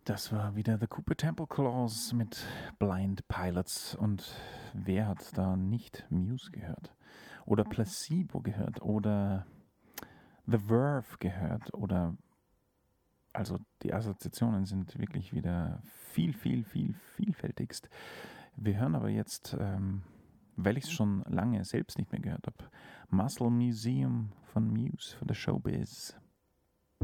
Das war wieder The Cooper Temple Clause mit Blind Pilots. Und wer hat da nicht Muse gehört? Oder Placebo gehört? Oder The Verve gehört? Oder, also die Assoziationen sind wirklich wieder vielfältigst. Wir hören aber jetzt, weil ich es schon lange selbst nicht mehr gehört habe, Muscle Museum von Muse, von der Showbiz.